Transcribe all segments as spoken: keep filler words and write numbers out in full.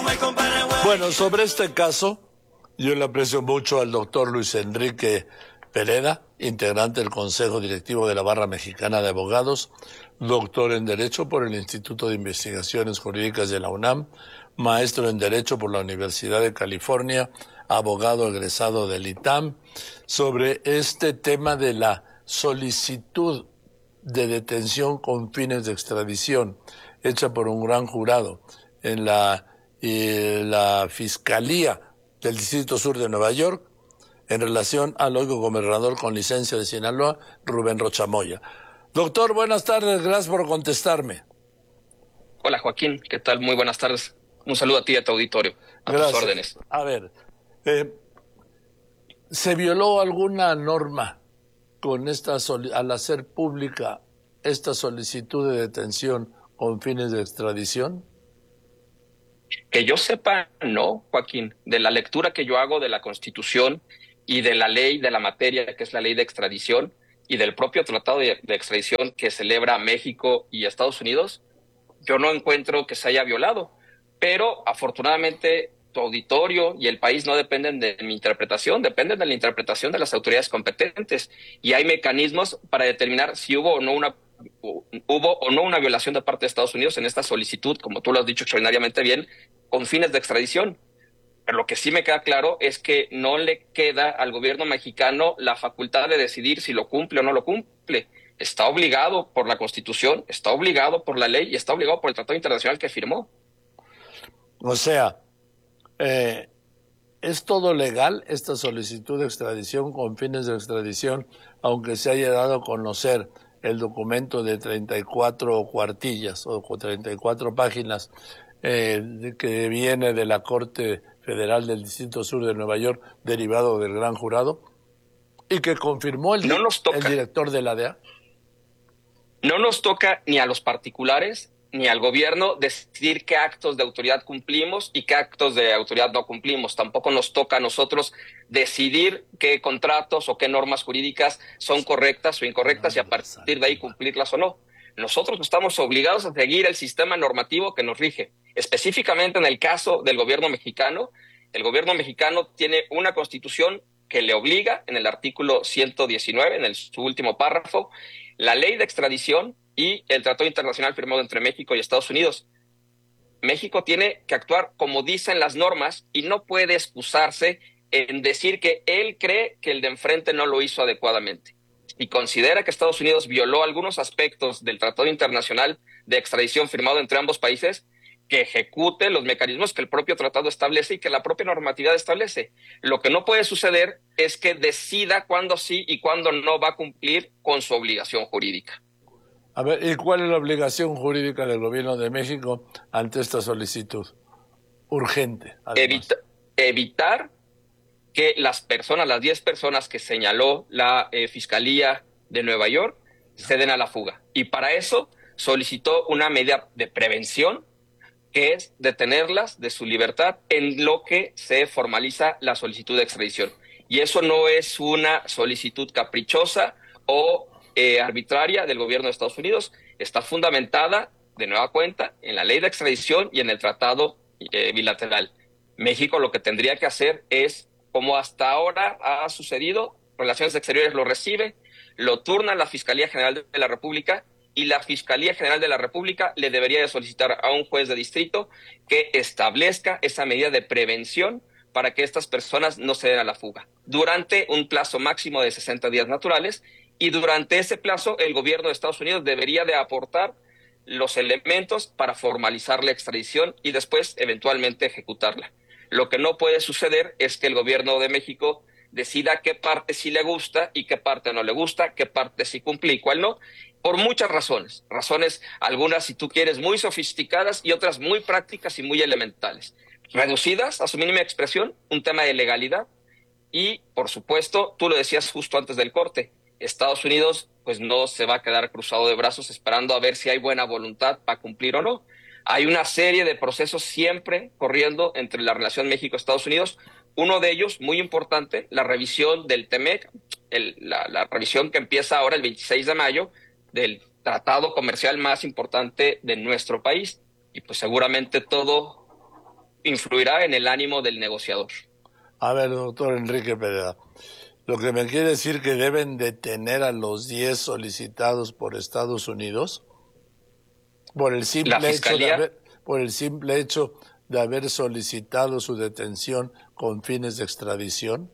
Bueno, sobre este caso, yo le aprecio mucho al doctor Luis Enrique Pereda, integrante del Consejo Directivo de la Barra Mexicana de Abogados, doctor en Derecho por el Instituto de Investigaciones Jurídicas de la UNAM, maestro en Derecho por la Universidad de California, abogado egresado del I T A M, sobre este tema de la solicitud de detención con fines de extradición hecha por un gran jurado en la, eh, la Fiscalía del Distrito Sur de Nueva York en relación al hoy gobernador con licencia de Sinaloa, Rubén Rocha Moya. Doctor, buenas tardes, gracias por contestarme. Hola Joaquín, ¿qué tal? Muy buenas tardes. Un saludo a ti y a tu auditorio. A Gracias. tus órdenes. A ver, eh, ¿se violó alguna norma con esta al hacer pública esta solicitud de detención con fines de extradición? Que yo sepa, no, Joaquín. De la lectura que yo hago de la Constitución y de la ley de la materia, que es la ley de extradición, y del propio tratado de, de extradición que celebra México y Estados Unidos, yo no encuentro que se haya violado. Pero afortunadamente tu auditorio y el país no dependen de mi interpretación, dependen de la interpretación de las autoridades competentes. Y hay mecanismos para determinar si hubo o no una hubo o no una violación de parte de Estados Unidos en esta solicitud, como tú lo has dicho extraordinariamente bien, con fines de extradición. Pero lo que sí me queda claro es que no le queda al gobierno mexicano la facultad de decidir si lo cumple o no lo cumple. Está obligado por la Constitución, está obligado por la ley y está obligado por el tratado internacional que firmó. O sea, eh, ¿es todo legal esta solicitud de extradición con fines de extradición, aunque se haya dado a conocer el documento de treinta y cuatro cuartillas o treinta y cuatro páginas eh, que viene de la Corte Federal del Distrito Sur de Nueva York, derivado del gran jurado, y que confirmó el, no nos toca, el director de la D E A? No nos toca ni a los particulares ni al gobierno decidir qué actos de autoridad cumplimos y qué actos de autoridad no cumplimos. Tampoco nos toca a nosotros decidir qué contratos o qué normas jurídicas son correctas o incorrectas y a partir de ahí cumplirlas o no. Nosotros estamos obligados a seguir el sistema normativo que nos rige. Específicamente en el caso del gobierno mexicano, el gobierno mexicano tiene una constitución que le obliga, en el artículo ciento diecinueve, en el, su último párrafo, la ley de extradición y el tratado internacional firmado entre México y Estados Unidos. México tiene que actuar como dicen las normas y no puede excusarse en decir que él cree que el de enfrente no lo hizo adecuadamente. Y considera que Estados Unidos violó algunos aspectos del tratado internacional de extradición firmado entre ambos países, que ejecute los mecanismos que el propio tratado establece y que la propia normatividad establece. Lo que no puede suceder es que decida cuándo sí y cuándo no va a cumplir con su obligación jurídica. A ver, ¿y cuál es la obligación jurídica del gobierno de México ante esta solicitud? Urgente, Evita, evitar que las personas, las diez personas que señaló la eh, Fiscalía de Nueva York, se den a la fuga. Y para eso solicitó una medida de prevención, que es detenerlas de su libertad en lo que se formaliza la solicitud de extradición. Y eso no es una solicitud caprichosa o eh, arbitraria del gobierno de Estados Unidos, está fundamentada, de nueva cuenta, en la ley de extradición y en el tratado eh, bilateral. México lo que tendría que hacer es, como hasta ahora ha sucedido, Relaciones Exteriores lo recibe, lo turna a la Fiscalía General de la República, y la Fiscalía General de la República le debería de solicitar a un juez de distrito que establezca esa medida de prevención para que estas personas no se den a la fuga, durante un plazo máximo de sesenta días naturales, y durante ese plazo el gobierno de Estados Unidos debería de aportar los elementos para formalizar la extradición y después eventualmente ejecutarla. Lo que no puede suceder es que el gobierno de México decida qué parte sí le gusta y qué parte no le gusta, qué parte sí cumple y cuál no, por muchas razones. Razones, algunas, si tú quieres, muy sofisticadas y otras muy prácticas y muy elementales. Reducidas a su mínima expresión, un tema de legalidad y, por supuesto, tú lo decías justo antes del corte, Estados Unidos pues no se va a quedar cruzado de brazos esperando a ver si hay buena voluntad para cumplir o no. Hay una serie de procesos siempre corriendo entre la relación México-Estados Unidos. Uno de ellos, muy importante, la revisión del TEMEC, el, la, la revisión que empieza ahora el veintiséis de mayo del tratado comercial más importante de nuestro país. Y pues seguramente todo influirá en el ánimo del negociador. A ver, doctor Enrique Pereda, lo que me quiere decir que deben detener a los diez solicitados por Estados Unidos por el simple La hecho de Fiscalía, haber, por el simple hecho de haber solicitado su detención con fines de extradición.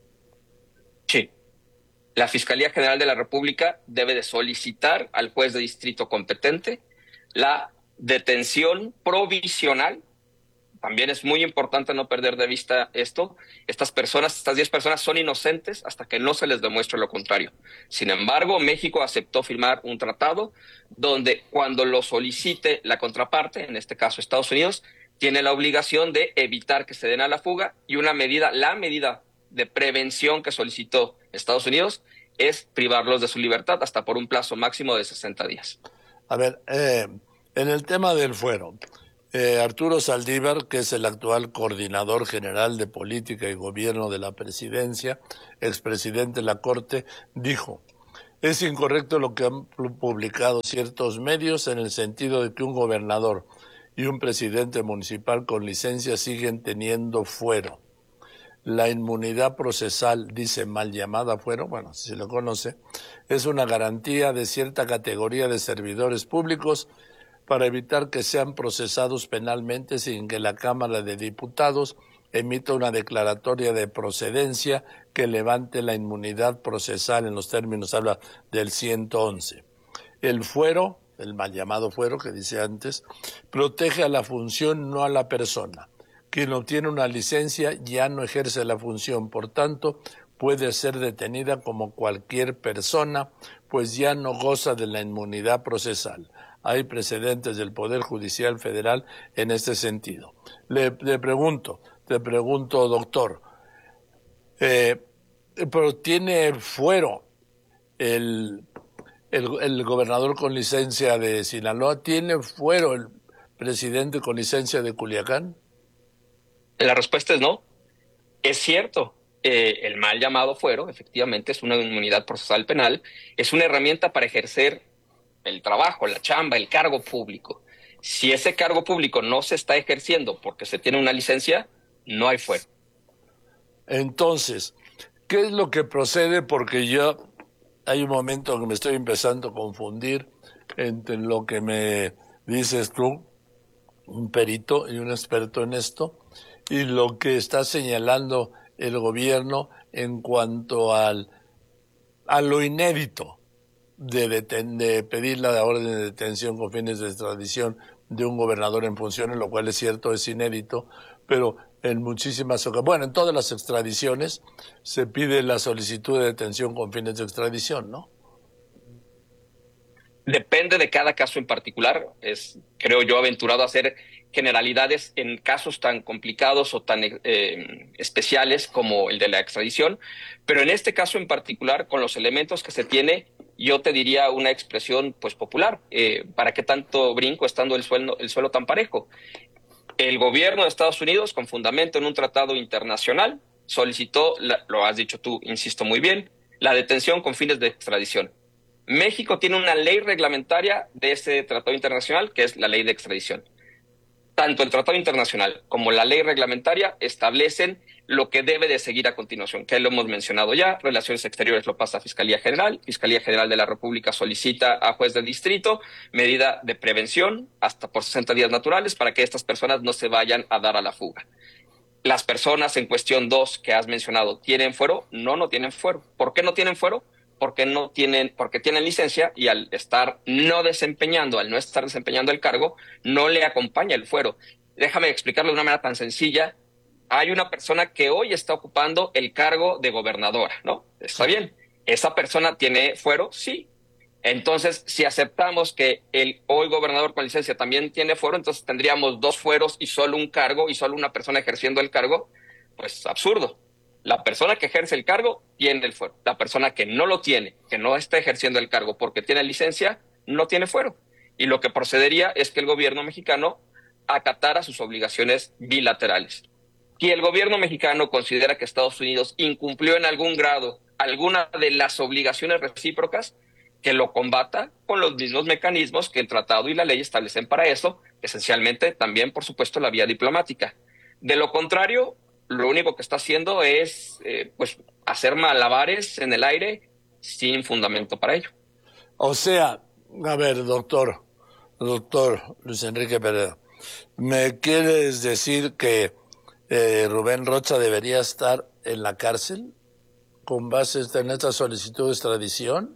sí. La Fiscalía General de la República debe de solicitar al juez de distrito competente la detención provisional. También es muy importante no perder de vista esto. Estas personas, estas diez personas son inocentes hasta que no se les demuestre lo contrario. Sin embargo, México aceptó firmar un tratado donde cuando lo solicite la contraparte, en este caso Estados Unidos, tiene la obligación de evitar que se den a la fuga, y una medida, la medida de prevención que solicitó Estados Unidos es privarlos de su libertad hasta por un plazo máximo de sesenta días. A ver, eh, en el tema del fuero, eh, Arturo Saldívar, que es el actual coordinador general de política y gobierno de la presidencia, expresidente de la Corte, dijo: es incorrecto lo que han publicado ciertos medios en el sentido de que un gobernador y un presidente municipal con licencia siguen teniendo fuero. La inmunidad procesal, dice mal llamada fuero, bueno, si se lo conoce, es una garantía de cierta categoría de servidores públicos para evitar que sean procesados penalmente sin que la Cámara de Diputados emita una declaratoria de procedencia que levante la inmunidad procesal. En los términos habla del ciento once. El fuero, el mal llamado fuero que dice antes, protege a la función, no a la persona. Quien obtiene una licencia ya no ejerce la función, por tanto, puede ser detenida como cualquier persona, pues ya no goza de la inmunidad procesal. Hay precedentes del Poder Judicial Federal en este sentido. Le, le pregunto, te pregunto, doctor, eh, pero tiene fuero el, el, el gobernador con licencia de Sinaloa, ¿tiene fuero el presidente con licencia de Culiacán? La respuesta es no. Es cierto, eh, el mal llamado fuero, efectivamente, es una inmunidad procesal penal, es una herramienta para ejercer el trabajo, la chamba, el cargo público. Si ese cargo público no se está ejerciendo porque se tiene una licencia, no hay fuero. Entonces, ¿qué es lo que procede? Porque yo hay un momento que me estoy empezando a confundir entre lo que me dices tú, un perito y un experto en esto, y lo que está señalando el gobierno en cuanto al a lo inédito de, deten, de pedir la orden de detención con fines de extradición de un gobernador en funciones, lo cual es cierto, es inédito, pero en muchísimas ocasiones, bueno, en todas las extradiciones se pide la solicitud de detención con fines de extradición, ¿no? Depende de cada caso en particular. Es, creo yo, aventurado a hacer generalidades en casos tan complicados o tan eh, especiales como el de la extradición, pero en este caso en particular, con los elementos que se tiene, yo te diría una expresión pues popular. Eh, ¿Para qué tanto brinco estando el suelo, el suelo tan parejo? El gobierno de Estados Unidos, con fundamento en un tratado internacional, solicitó, la, lo has dicho tú, insisto muy bien, la detención con fines de extradición. México tiene una ley reglamentaria de ese tratado internacional, que es la ley de extradición. Tanto el tratado internacional como la ley reglamentaria establecen lo que debe de seguir a continuación, que lo hemos mencionado ya. Relaciones Exteriores lo pasa a Fiscalía General, Fiscalía General de la República solicita a juez de distrito medida de prevención hasta por sesenta días naturales para que estas personas no se vayan a dar a la fuga. Las personas en cuestión dos que has mencionado, ¿tienen fuero? No, no tienen fuero. ¿Por qué no tienen fuero? Porque no tienen, porque tienen licencia y al estar no desempeñando, al no estar desempeñando el cargo, no le acompaña el fuero. Déjame explicarlo de una manera tan sencilla. Hay una persona que hoy está ocupando el cargo de gobernadora, ¿no? Está bien. ¿Esa persona tiene fuero? Sí. Entonces, si aceptamos que el hoy gobernador con licencia también tiene fuero, entonces tendríamos dos fueros y solo un cargo y solo una persona ejerciendo el cargo. Pues absurdo. La persona que ejerce el cargo tiene el fuero. La persona que no lo tiene, que no está ejerciendo el cargo porque tiene licencia, no tiene fuero. Y lo que procedería es que el gobierno mexicano acatara sus obligaciones bilaterales. Si el gobierno mexicano considera que Estados Unidos incumplió en algún grado alguna de las obligaciones recíprocas, que lo combata con los mismos mecanismos que el tratado y la ley establecen para eso, esencialmente también, por supuesto, la vía diplomática. De lo contrario, lo único que está haciendo es eh, pues hacer malabares en el aire sin fundamento para ello. O sea, a ver, doctor, doctor Luis Enrique Pereda, ¿me quieres decir que eh, Rubén Rocha debería estar en la cárcel con base en esta solicitud de extradición?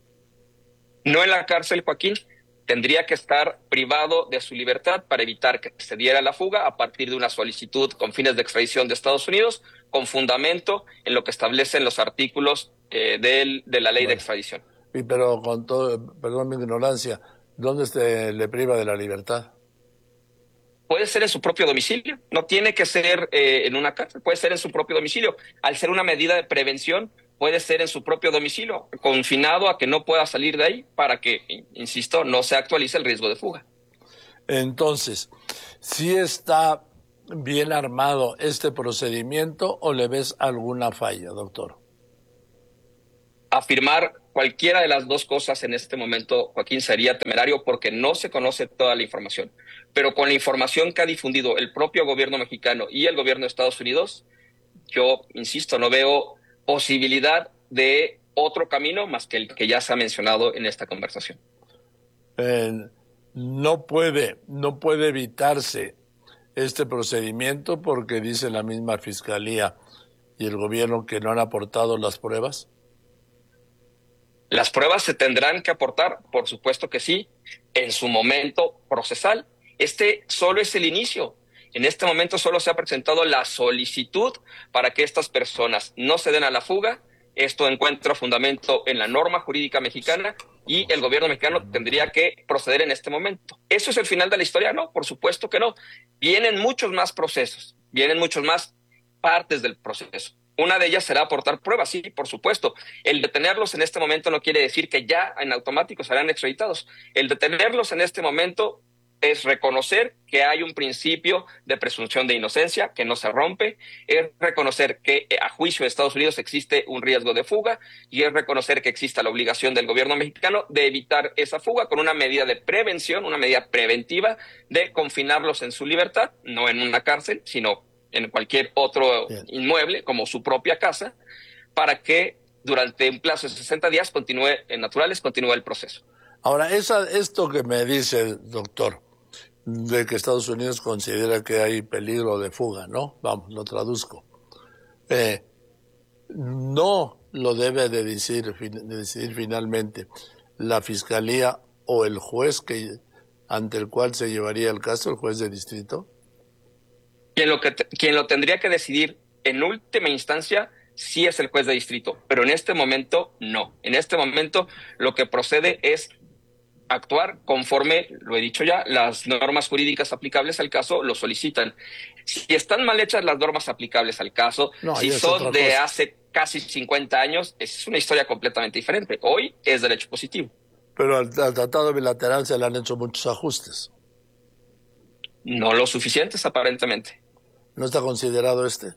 No en la cárcel, Joaquín. Tendría que estar privado de su libertad para evitar que se diera la fuga a partir de una solicitud con fines de extradición de Estados Unidos, con fundamento en lo que establecen los artículos eh, del, de la ley bueno, de extradición. Y pero con todo, perdón mi ignorancia, ¿dónde se le priva de la libertad? Puede ser en su propio domicilio, no tiene que ser eh, en una cárcel, puede ser en su propio domicilio. Al ser una medida de prevención, puede ser en su propio domicilio, confinado a que no pueda salir de ahí para que, insisto, no se actualice el riesgo de fuga. Entonces, ¿sí está bien armado este procedimiento o le ves alguna falla, doctor? Afirmar cualquiera de las dos cosas en este momento, Joaquín, sería temerario porque no se conoce toda la información. Pero con la información que ha difundido el propio gobierno mexicano y el gobierno de Estados Unidos, yo, insisto, no veo posibilidad de otro camino más que el que ya se ha mencionado en esta conversación. Eh, no puede, no puede evitarse este procedimiento porque dice la misma Fiscalía y el gobierno que no han aportado las pruebas. Las pruebas se tendrán que aportar, por supuesto que sí, en su momento procesal. Este solo es el inicio. En este momento solo se ha presentado la solicitud para que estas personas no se den a la fuga. Esto encuentra fundamento en la norma jurídica mexicana y el gobierno mexicano tendría que proceder en este momento. ¿Eso es el final de la historia? No, por supuesto que no. Vienen muchos más procesos, vienen muchos más partes del proceso. Una de ellas será aportar pruebas, sí, por supuesto. El detenerlos en este momento no quiere decir que ya en automático serán extraditados. El detenerlos en este momento es reconocer que hay un principio de presunción de inocencia que no se rompe, es reconocer que a juicio de Estados Unidos existe un riesgo de fuga y es reconocer que existe la obligación del gobierno mexicano de evitar esa fuga con una medida de prevención, una medida preventiva de confinarlos en su libertad, no en una cárcel, sino en cualquier otro Bien. inmueble, como su propia casa, para que durante un plazo de sesenta días continúe, en naturales, continúe el proceso. Ahora, esa, esto que me dice, doctor, de que Estados Unidos considera que hay peligro de fuga, ¿no? Vamos, lo traduzco. Eh, no lo debe de decidir, de decidir finalmente la Fiscalía o el juez que ante el cual se llevaría el caso, el juez de distrito. Quien lo, que te, quien lo tendría que decidir en última instancia sí es el juez de distrito, pero en este momento no. En este momento lo que procede es actuar conforme, lo he dicho ya, las normas jurídicas aplicables al caso lo solicitan. Si están mal hechas las normas aplicables al caso, no, si son de cosa. hace casi cincuenta años, es una historia completamente diferente. Hoy es derecho positivo. Pero al, al tratado bilateral se le han hecho muchos ajustes. No lo suficientes, aparentemente. ¿No está considerado este?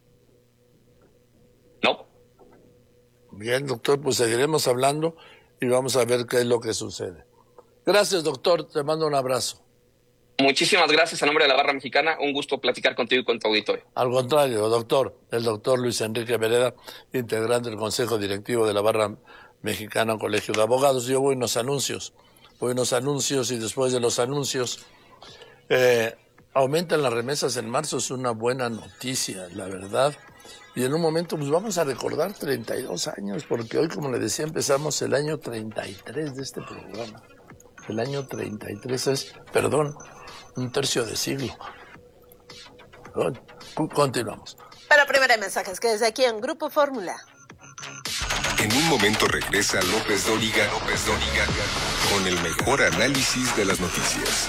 No. Bien, doctor, pues seguiremos hablando y vamos a ver qué es lo que sucede. Gracias, doctor. Te mando un abrazo. Muchísimas gracias a nombre de la Barra Mexicana. Un gusto platicar contigo y con tu auditorio. Al contrario, doctor. El doctor Luis Enrique Pereda, integrante del Consejo Directivo de la Barra Mexicana Colegio de Abogados. Yo voy a unos anuncios. Voy a unos anuncios y después de los anuncios eh, aumentan las remesas en marzo. Es una buena noticia, la verdad. Y en un momento pues vamos a recordar treinta y dos años, porque hoy, como le decía, empezamos el año treinta y tres de este programa. El año treinta y tres es, perdón, un tercio de siglo. Continuamos. Pero primero hay mensajes que desde aquí en Grupo Fórmula. En un momento regresa López Dóriga, López Dóriga, con el mejor análisis de las noticias.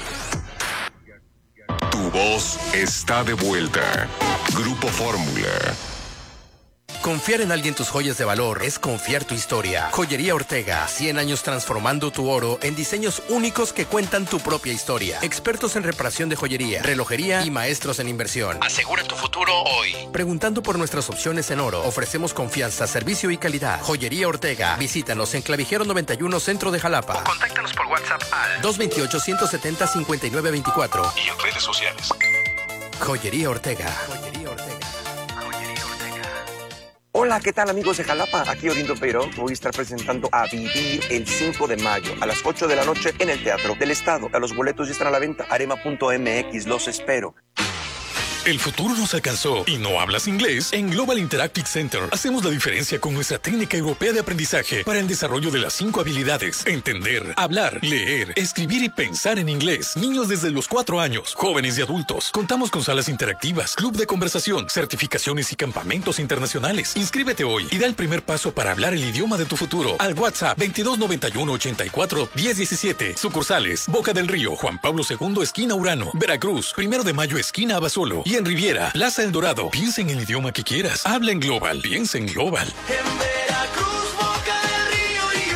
Tu voz está de vuelta. Grupo Fórmula. Confiar en alguien tus joyas de valor es confiar tu historia. Joyería Ortega, cien años transformando tu oro en diseños únicos que cuentan tu propia historia. Expertos en reparación de joyería, relojería y maestros en inversión. Asegura tu futuro hoy. Preguntando por nuestras opciones en oro, ofrecemos confianza, servicio y calidad. Joyería Ortega. Visítanos en Clavijero noventa y uno, Centro de Jalapa. O contáctanos por WhatsApp al dos dos ocho, uno siete cero, cinco nueve dos cuatro. Y en redes sociales. Joyería Ortega. Hola, ¿qué tal amigos de Jalapa? Aquí Orindo Peirón. Voy a estar presentando A Vivir el cinco de mayo a las ocho de la noche en el Teatro del Estado. A los boletos ya están a la venta. Arema punto m x, los espero. El futuro nos alcanzó y no hablas inglés. En Global Interactive Center hacemos la diferencia con nuestra técnica europea de aprendizaje para el desarrollo de las cinco habilidades: entender, hablar, leer, escribir y pensar en inglés. Niños desde los cuatro años, jóvenes y adultos. Contamos con salas interactivas, club de conversación, certificaciones y campamentos internacionales. Inscríbete hoy y da el primer paso para hablar el idioma de tu futuro al WhatsApp veintidós noventa y uno ochenta y cuatro diez diecisiete. Sucursales: Boca del Río, Juan Pablo segundo, esquina Urano; Veracruz, Primero de Mayo, esquina Abasolo; y en Riviera, Plaza El Dorado. Piensa en el idioma que quieras. Habla en Global. Piensa en Global. En Veracruz, Boca del Río y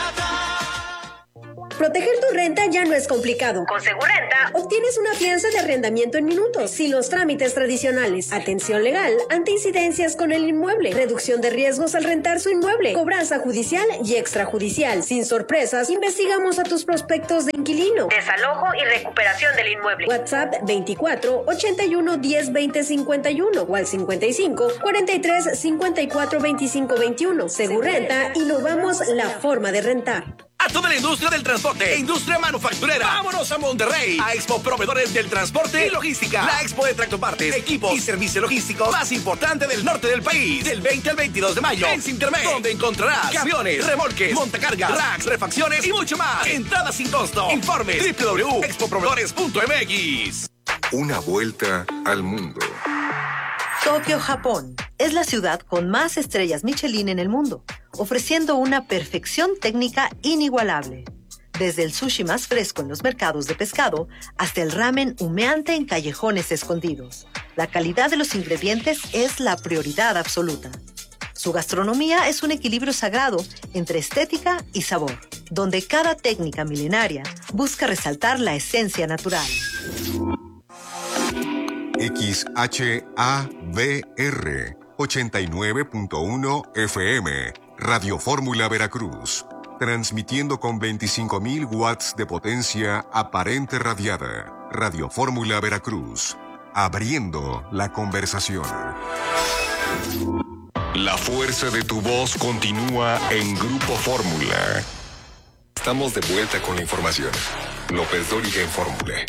Yucatán. Proteger tu renta ya no es complicado. Con Segurrenta obtienes una fianza de arrendamiento en minutos, sin los trámites tradicionales. Atención legal ante incidencias con el inmueble. Reducción de riesgos al rentar su inmueble. Cobranza judicial y extrajudicial. Sin sorpresas, investigamos a tus prospectos de inquilino. Desalojo y recuperación del inmueble. WhatsApp veinticuatro ochenta y uno diez veinte cincuenta y uno o al cincuenta y cinco cuarenta y tres cincuenta y cuatro veinticinco veintiuno. Segurrenta, innovamos la forma de rentar. A toda la industria del transporte e industria manufacturera, vámonos a Monterrey, a Expo Proveedores del Transporte y Logística. La expo de tractopartes, equipos y servicio logístico más importante del norte del país. Del veinte al veintidós de mayo en Cintermed, donde encontrarás camiones, remolques, montacargas, racks, refacciones y mucho más. Entrada sin costo. Informe doble u doble u doble u punto expo proveedores punto m x. Una vuelta al mundo. Tokio, Japón, es la ciudad con más estrellas Michelin en el mundo, ofreciendo una perfección técnica inigualable. Desde el sushi más fresco en los mercados de pescado hasta el ramen humeante en callejones escondidos. La calidad de los ingredientes es la prioridad absoluta. Su gastronomía es un equilibrio sagrado entre estética y sabor, donde cada técnica milenaria busca resaltar la esencia natural. X H A V R ochenta y nueve punto uno F M, Radio Fórmula Veracruz, transmitiendo con veinticinco mil watts de potencia aparente radiada. Radio Fórmula Veracruz, abriendo la conversación. La fuerza de tu voz continúa en Grupo Fórmula. Estamos de vuelta con la información. López Dóriga en Fórmula.